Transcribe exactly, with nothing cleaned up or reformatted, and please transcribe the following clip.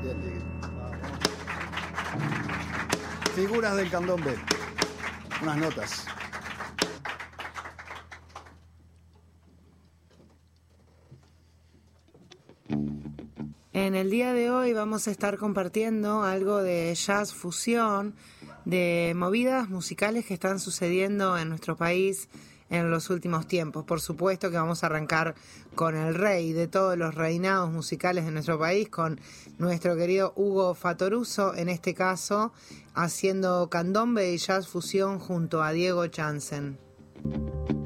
Bien, Diego. Figuras del candombe. Unas notas. En el día de hoy vamos a estar compartiendo algo de jazz fusión, de movidas musicales que están sucediendo en nuestro país en los últimos tiempos. Por supuesto que vamos a arrancar con el rey de todos los reinados musicales de nuestro país, con nuestro querido Hugo Fattoruso, en este caso, haciendo candombe y jazz fusión junto a Diego Jansen.